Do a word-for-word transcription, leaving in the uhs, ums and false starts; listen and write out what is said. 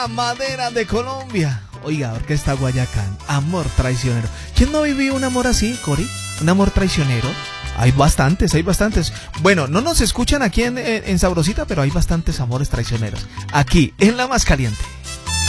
Madera de Colombia. Oiga, Orquesta Guayacán, Amor Traicionero. ¿Quién no vivió un amor así, Cori? ¿Un amor traicionero? Hay bastantes, hay bastantes. Bueno, no nos escuchan aquí en, en, en Sabrosita, pero hay bastantes amores traicioneros. Aquí, en La Más Caliente.